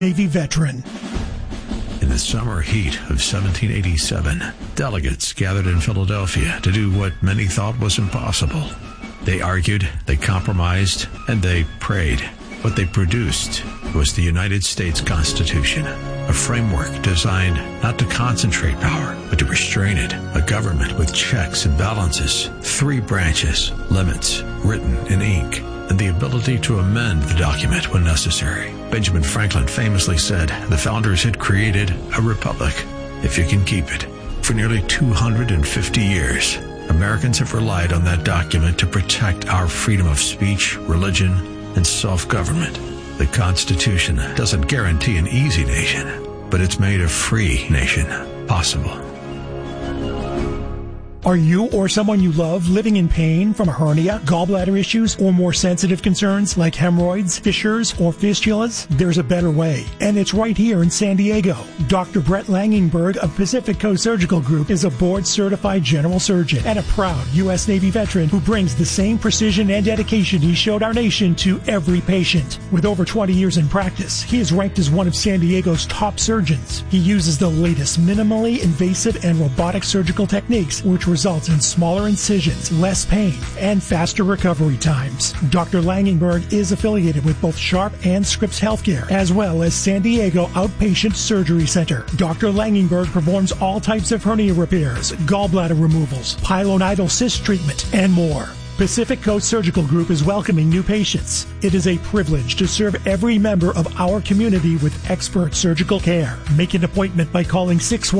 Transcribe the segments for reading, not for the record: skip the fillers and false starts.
Navy veteran. In the summer heat of 1787, delegates gathered in Philadelphia to do what many thought was impossible. They argued, they compromised, and they prayed. What they produced was the United States Constitution, a framework designed not to concentrate power, but to restrain it, a government with checks and balances, 3 branches, limits, written in ink, and the ability to amend the document when necessary. Benjamin Franklin famously said the founders had created a republic, if you can keep it. For nearly 250 years, Americans have relied on that document to protect our freedom of speech, religion, and self-government. The Constitution doesn't guarantee an easy nation, but it's made a free nation possible. Are you or someone you love living in pain from a hernia, gallbladder issues, or more sensitive concerns like hemorrhoids, fissures, or fistulas? There's a better way, and it's right here in San Diego. Dr. Brett Langenberg of Pacific Coast Surgical Group is a board-certified general surgeon and a proud U.S. Navy veteran who brings the same precision and dedication he showed our nation to every patient. With over 20 years in practice, he is ranked as one of San Diego's top surgeons. He uses the latest minimally invasive and robotic surgical techniques, which results in smaller incisions, less pain, and faster recovery times. Dr. Langenberg is affiliated with both Sharp and Scripps Healthcare, as well as San Diego Outpatient Surgery Center. Dr. Langenberg performs all types of hernia repairs, gallbladder removals, pilonidal cyst treatment, and more. Pacific Coast Surgical Group is welcoming new patients. It is a privilege to serve every member of our community with expert surgical care. Make an appointment by calling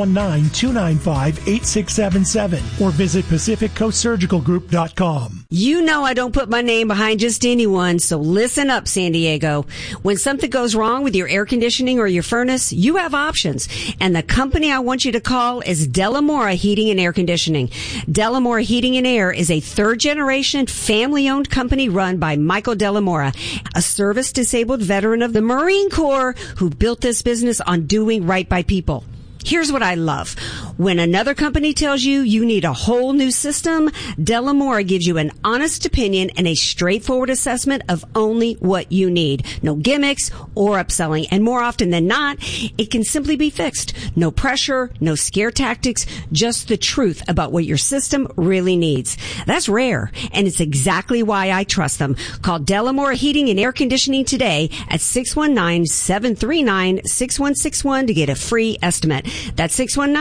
619-295-8677 or visit PacificCoastSurgicalGroup.com. You know I don't put my name behind just anyone, so listen up, San Diego. When something goes wrong with your air conditioning or your furnace, you have options. And the company I want you to call is Delamora Heating and Air Conditioning. Delamora Heating and Air is a third-generation family-owned company run by Michael Delamora, a service-disabled veteran of the Marine Corps who built this business on doing right by people. Here's what I love. When another company tells you you need a whole new system, Delamora gives you an honest opinion and a straightforward assessment of only what you need. No gimmicks or upselling. And more often than not, it can simply be fixed. No pressure, no scare tactics, just the truth about what your system really needs. That's rare, and it's exactly why I trust them. Call Delamora Heating and Air Conditioning today at 619-739-6161 to get a free estimate. That's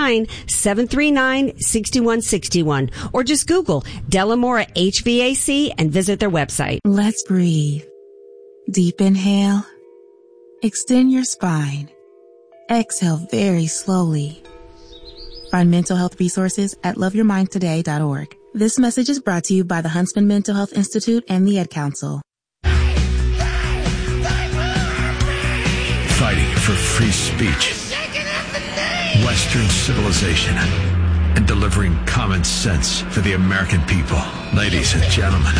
619-739-6161. Or just Google Delamora HVAC and visit their website. Let's breathe. Deep inhale. Extend your spine. Exhale very slowly. Find mental health resources at loveyourmindtoday.org. This message is brought to you by the Huntsman Mental Health Institute and the Ad Council. Fighting for free speech, Western civilization, and delivering common sense for the American people. Ladies and gentlemen,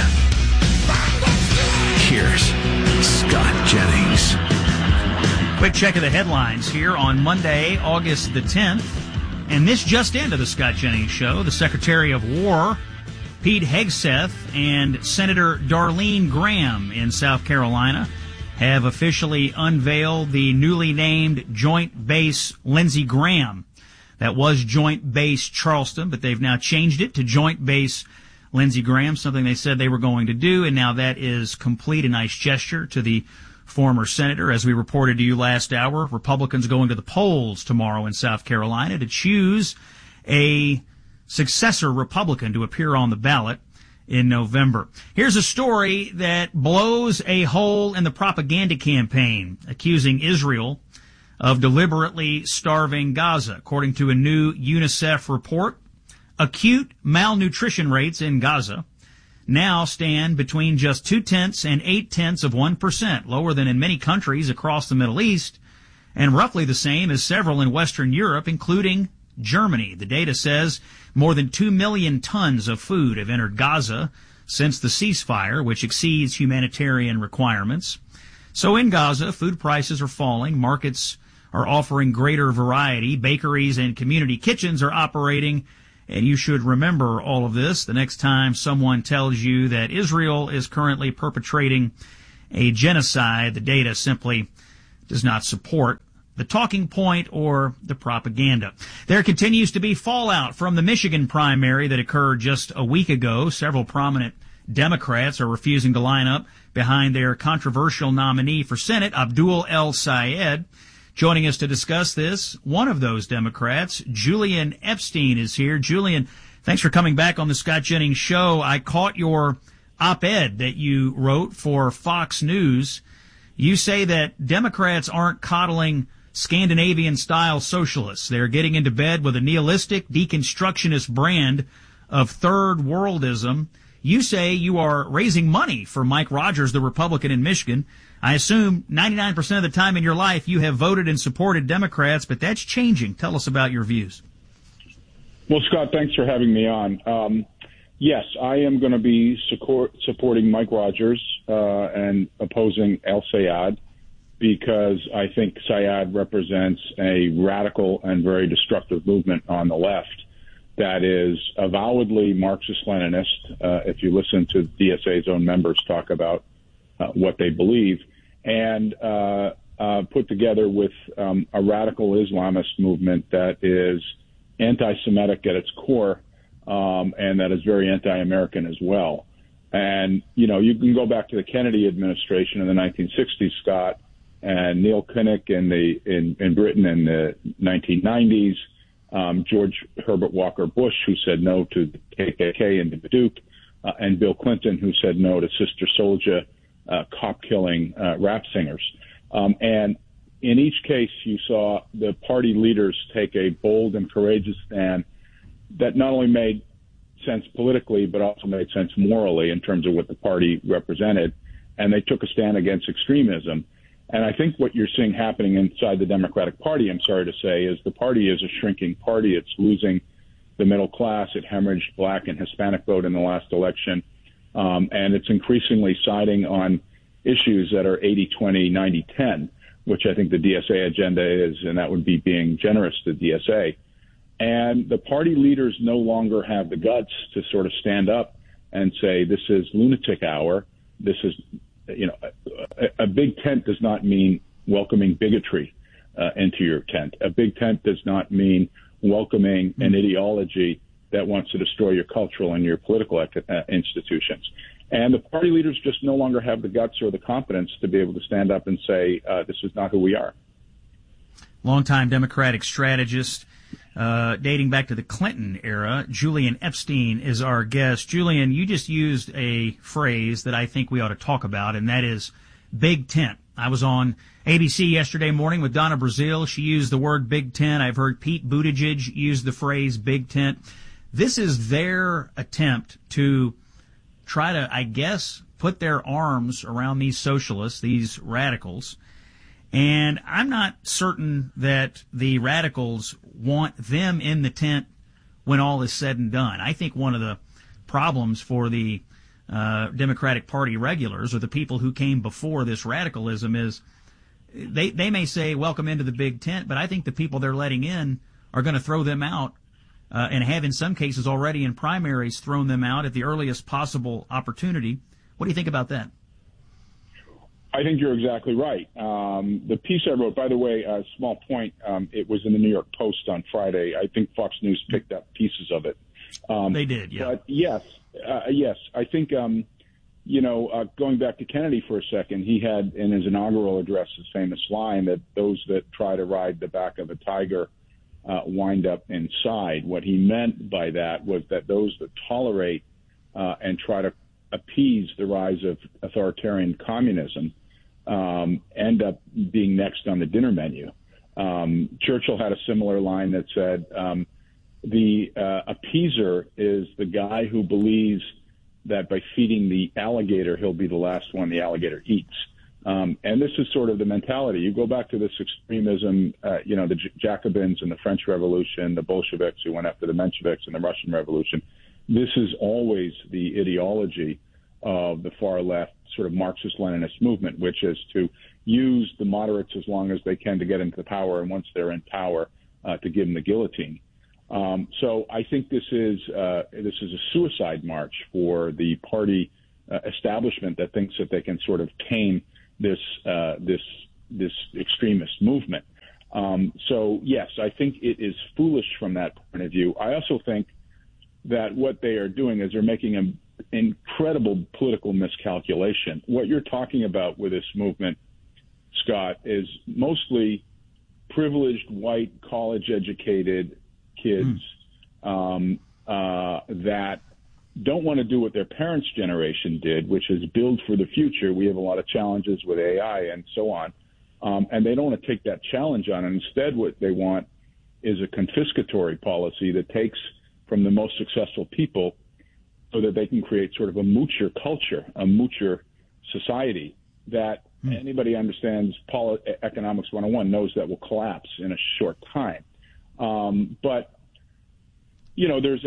here's Scott Jennings. Quick check of the headlines here on Monday, August the 10th. And this just into the Scott Jennings Show. The Secretary of War, Pete Hegseth, and Senator Darlene Graham in South Carolina have officially unveiled the newly named Joint Base Lindsey Graham. That was Joint Base Charleston, but they've now changed it to Joint Base Lindsey Graham, something they said they were going to do, and now that is complete. A nice gesture to the former senator. As we reported to you last hour, Republicans going to the polls tomorrow in South Carolina to choose a successor Republican to appear on the ballot in November. Here's a story that blows a hole in the propaganda campaign, accusing Israel of deliberately starving Gaza. According to a new UNICEF report, acute malnutrition rates in Gaza now stand between just 0.2% and 0.8%, lower than in many countries across the Middle East, and roughly the same as several in Western Europe, including Germany. The data says more than 2 million tons of food have entered Gaza since the ceasefire, which exceeds humanitarian requirements. So in Gaza, food prices are falling, markets are offering greater variety, bakeries and community kitchens are operating, and you should remember all of this the next time someone tells you that Israel is currently perpetrating a genocide. The data simply does not support the talking point or the propaganda. There continues to be fallout from the Michigan primary that occurred just a week ago. Several prominent Democrats are refusing to line up behind their controversial nominee for Senate, Abdul El Sayed. Joining us to discuss this, one of those Democrats, Julian Epstein, is here. Julian, thanks for coming back on the Scott Jennings Show. I caught your op-ed that you wrote for Fox News. You say that Democrats aren't coddling Scandinavian-style socialists. They're getting into bed with a nihilistic, deconstructionist brand of third worldism. You say you are raising money for Mike Rogers, the Republican in Michigan. I assume 99% of the time in your life you have voted and supported Democrats, but that's changing. Tell us about your views. Well, Scott, thanks for having me on. Yes, I am going to be supporting Mike Rogers and opposing El Sayed, because I think Sayed represents a radical and very destructive movement on the left that is avowedly Marxist-Leninist, if you listen to DSA's own members talk about what they believe, and put together with a radical Islamist movement that is anti-Semitic at its core, and that is very anti-American as well. And, you know, you can go back to the Kennedy administration in the 1960s, Scott, and Neil Kinnock in Britain in the 1990s, George Herbert Walker Bush, who said no to the KKK and the Duke, and Bill Clinton, who said no to Sister Souljah cop-killing rap singers. And in each case, you saw the party leaders take a bold and courageous stand that not only made sense politically, but also made sense morally in terms of what the party represented. And they took a stand against extremism. And I think what you're seeing happening inside the Democratic Party, I'm sorry to say, is the party is a shrinking party. It's losing the middle class. It hemorrhaged black and Hispanic vote in the last election. And it's increasingly siding on issues that are 80-20, 90-10, which I think the DSA agenda is, and that would be being generous to DSA. And the party leaders no longer have the guts to sort of stand up and say, this is lunatic hour. This is, you know, a big tent does not mean welcoming bigotry into your tent. A big tent does not mean welcoming an ideology that wants to destroy your cultural and your political institutions. And the party leaders just no longer have the guts or the confidence to be able to stand up and say, this is not who we are. Longtime Democratic strategist, dating back to the Clinton era, Julian Epstein is our guest. Julian, you just used a phrase that I think we ought to talk about, and that is big tent. I was on ABC yesterday morning with Donna Brazile. She used the word big tent. I've heard Pete Buttigieg use the phrase big tent. This is their attempt to try to, I guess, put their arms around these socialists, these radicals. And I'm not certain that the radicals want them in the tent when all is said and done. I think one of the problems for the Democratic Party regulars, or the people who came before this radicalism, is they may say welcome into the big tent, but I think the people they're letting in are going to throw them out, and have in some cases already in primaries thrown them out at the earliest possible opportunity. What do you think about that? I think you're exactly right. The piece I wrote, by the way, a small point, it was in the New York Post on Friday. I think Fox News picked up pieces of it. They did, yeah. But yes, I think, going back to Kennedy for a second, he had in his inaugural address his famous line that those that try to ride the back of a tiger wind up inside. What he meant by that was that those that tolerate and try to appease the rise of authoritarian communism end up being next on the dinner menu. Churchill had a similar line that said, the appeaser is the guy who believes that by feeding the alligator, he'll be the last one the alligator eats. And this is sort of the mentality. You go back to this extremism, the Jacobins in the French Revolution, the Bolsheviks who went after the Mensheviks in the Russian Revolution. This is always the ideology of the far left sort of Marxist-Leninist movement, which is to use the moderates as long as they can to get into power, and once they're in power, to give them the guillotine. So I think this is a suicide march for the party establishment that thinks that they can sort of tame this this extremist movement. So, yes, I think it is foolish from that point of view. I also think that what they are doing is they're making an incredible political miscalculation. What you're talking about with this movement, Scott, is mostly privileged, white, college-educated kids that don't want to do what their parents' generation did, which is build for the future. We have a lot of challenges with AI and so on. And they don't want to take that challenge on. And instead, what they want is a confiscatory policy that takes from the most successful people so that they can create sort of a moocher culture, a moocher society that anybody understands economics 101 knows that will collapse in a short time. But, you know, there's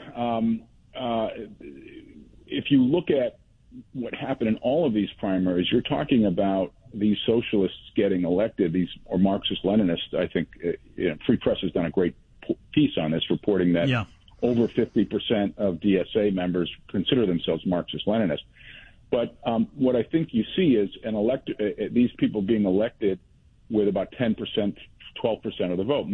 if you look at what happened in all of these primaries, you're talking about these socialists getting elected, these or Marxist-Leninists. I think Free Press has done a great piece on this, reporting that over 50% of DSA members consider themselves Marxist-Leninists. But what I think you see is these people being elected with about 10%, 12% of the vote.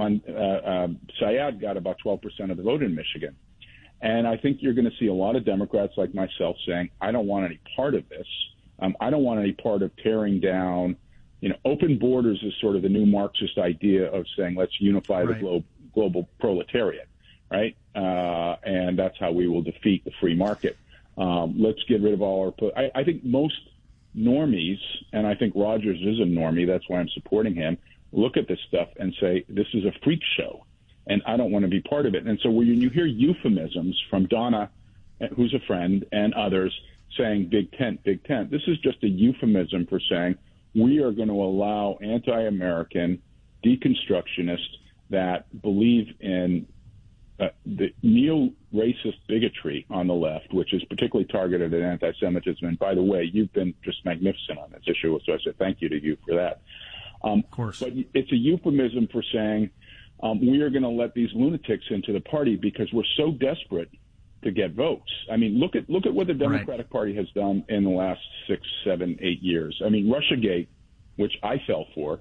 Syed got about 12% of the vote in Michigan. And I think you're going to see a lot of Democrats like myself saying, I don't want any part of this. I don't want any part of tearing down, open borders is sort of the new Marxist idea of saying, let's unify the global proletariat, right? And that's how we will defeat the free market. Let's get rid of all our, I think most normies, and I think Rogers is a normie, that's why I'm supporting him, look at this stuff and say, this is a freak show, and I don't want to be part of it. And so when you hear euphemisms from Donna, who's a friend, and others saying big tent, this is just a euphemism for saying we are going to allow anti-American deconstructionists that believe in the neo-racist bigotry on the left, which is particularly targeted at anti-Semitism. And by the way, you've been just magnificent on this issue, so I say thank you to you for that. Of course. But it's a euphemism for saying we are going to let these lunatics into the party because we're so desperate to get votes. I mean, look at what the Democratic Party has done in the last 6, 7, 8 years. I mean, Russiagate, which I fell for,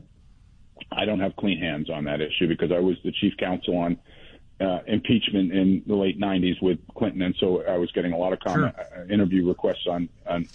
I don't have clean hands on that issue because I was the chief counsel on impeachment in the late 90s with Clinton, and so I was getting a lot of interview requests on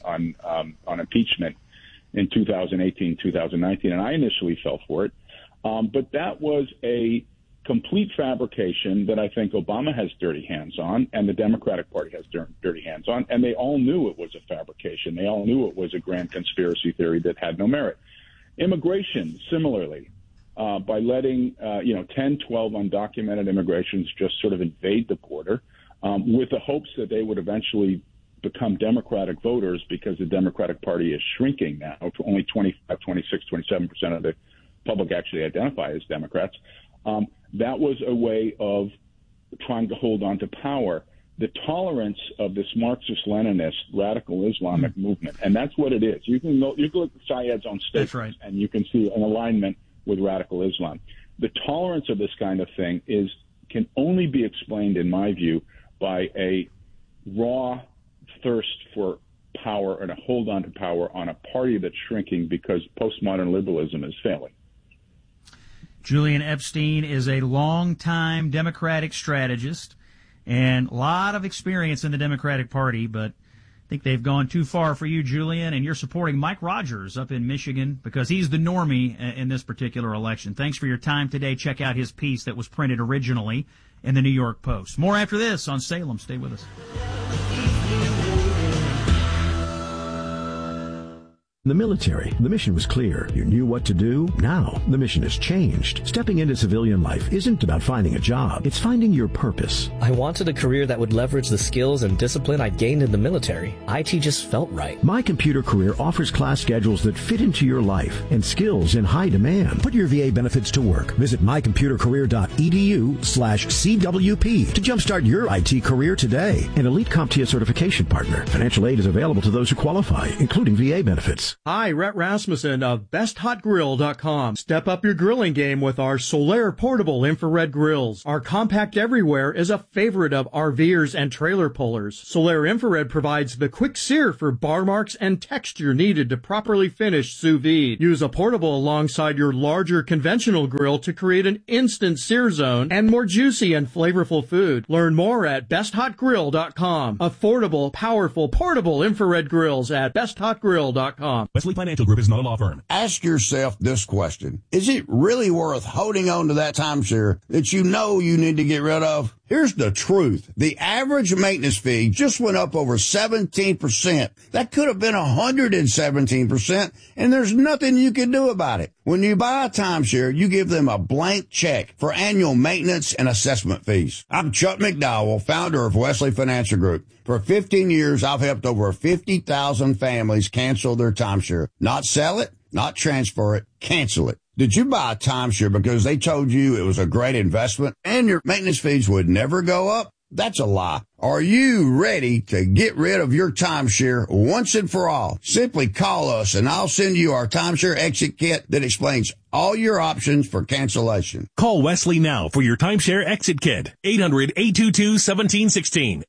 impeachment in 2018, 2019, and I initially fell for it. But that was a complete fabrication that I think Obama has dirty hands on and the Democratic Party has dirty hands on, and they all knew it was a fabrication. They all knew it was a grand conspiracy theory that had no merit. Immigration, similarly, by letting 10, 12 undocumented immigrations just sort of invade the border with the hopes that they would eventually become Democratic voters because the Democratic Party is shrinking now to only 25, 26, 27% of the public actually identify as Democrats. That was a way of trying to hold on to power. The tolerance of this Marxist-Leninist radical Islamic movement, and that's what it is. You can look at Syed's own statements, and you can see an alignment with radical Islam. The tolerance of this kind of thing can only be explained, in my view, by a raw thirst for power and a hold on to power on a party that's shrinking because postmodern liberalism is failing. Julian Epstein is a longtime Democratic strategist and a lot of experience in the Democratic Party, but I think they've gone too far for you, Julian, and you're supporting Mike Rogers up in Michigan because he's the normie in this particular election. Thanks for your time today. Check out his piece that was printed originally in the New York Post. More after this on Salem. Stay with us. In the military, the mission was clear. You knew what to do. Now, the mission has changed. Stepping into civilian life isn't about finding a job. It's finding your purpose. I wanted a career that would leverage the skills and discipline I gained in the military. IT just felt right. My Computer Career offers class schedules that fit into your life and skills in high demand. Put your VA benefits to work. Visit mycomputercareer.edu/CWP to jumpstart your IT career today. An elite CompTIA certification partner. Financial aid is available to those who qualify, including VA benefits. Hi, Rhett Rasmussen of BestHotGrill.com. Step up your grilling game with our Solaire portable infrared grills. Our compact everywhere is a favorite of RVers and trailer pullers. Solaire infrared provides the quick sear for bar marks and texture needed to properly finish sous vide. Use a portable alongside your larger conventional grill to create an instant sear zone and more juicy and flavorful food. Learn more at BestHotGrill.com. Affordable, powerful, portable infrared grills at BestHotGrill.com. Wesley Financial Group is not a law firm. Ask yourself this question. Is it really worth holding on to that timeshare that you know you need to get rid of? Here's the truth. The average maintenance fee just went up over 17%. That could have been 117%, and there's nothing you can do about it. When you buy a timeshare, you give them a blank check for annual maintenance and assessment fees. I'm Chuck McDowell, founder of Wesley Financial Group. For 15 years, I've helped over 50,000 families cancel their timeshare. Not sell it, not transfer it, cancel it. Did you buy a timeshare because they told you it was a great investment and your maintenance fees would never go up? That's a lie. Are you ready to get rid of your timeshare once and for all? Simply call us and I'll send you our timeshare exit kit that explains all your options for cancellation. Call Wesley now for your timeshare exit kit. 800-822-1716.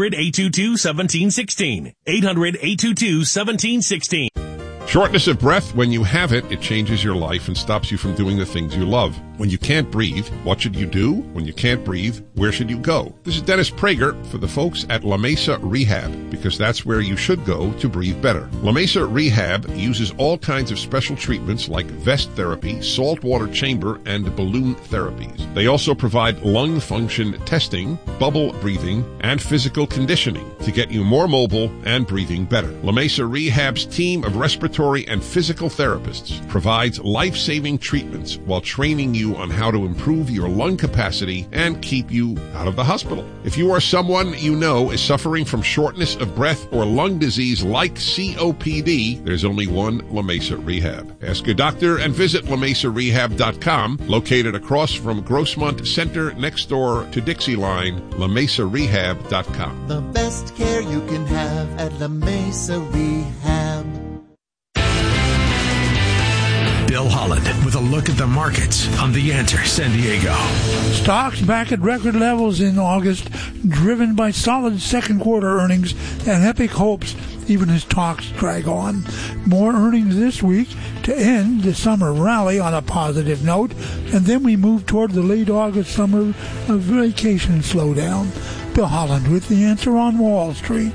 800-822-1716. 800-822-1716. Shortness of breath, when you have it, it changes your life and stops you from doing the things you love. When you can't breathe, what should you do? When you can't breathe, where should you go? This is Dennis Prager for the folks at La Mesa Rehab, because that's where you should go to breathe better. La Mesa Rehab uses all kinds of special treatments like vest therapy, saltwater chamber, and balloon therapies. They also provide lung function testing, bubble breathing, and physical conditioning to get you more mobile and breathing better. La Mesa Rehab's team of respiratory and physical therapists provides life-saving treatments while training you on how to improve your lung capacity and keep you out of the hospital. If you are someone you know is suffering from shortness of breath or lung disease like COPD, there's only one La Mesa Rehab. Ask your doctor and visit LaMesaRehab.com, located across from Grossmont Center next door to Dixie Line, LaMesaRehab.com. The best care you can have at La Mesa Rehab. Bill Holland with a look at the markets on The Answer San Diego. Stocks back at record levels in August, driven by solid second quarter earnings and epic hopes, even as talks drag on. More earnings this week to end the summer rally on a positive note, and then we move toward the late August summer vacation slowdown. Bill Holland with The Answer on Wall Street.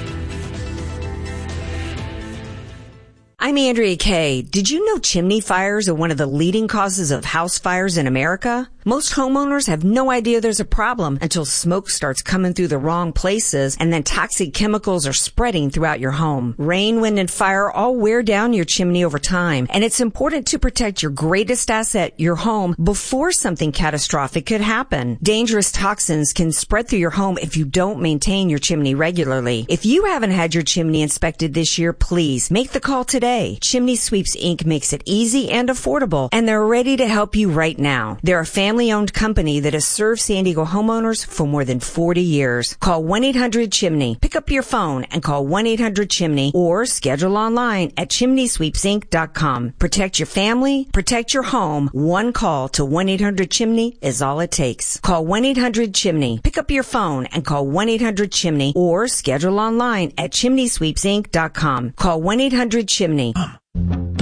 I'm Andrea Kay. Did you know chimney fires are one of the leading causes of house fires in America? Most homeowners have no idea there's a problem until smoke starts coming through the wrong places and then toxic chemicals are spreading throughout your home. Rain, wind, and fire all wear down your chimney over time, and it's important to protect your greatest asset, your home, before something catastrophic could happen. Dangerous toxins can spread through your home if you don't maintain your chimney regularly. If you haven't had your chimney inspected this year, please make the call today. Chimney Sweeps Inc. makes it easy and affordable, and they're ready to help you right now. They're a family-owned company that has served San Diego homeowners for more than 40 years. Call 1-800-CHIMNEY. Pick up your phone and call 1-800-CHIMNEY or schedule online at chimneysweepsinc.com. Protect your family, protect your home. One call to 1-800-CHIMNEY is all it takes. Call 1-800-CHIMNEY. Pick up your phone and call 1-800-CHIMNEY or schedule online at chimneysweepsinc.com. Call 1-800-CHIMNEY.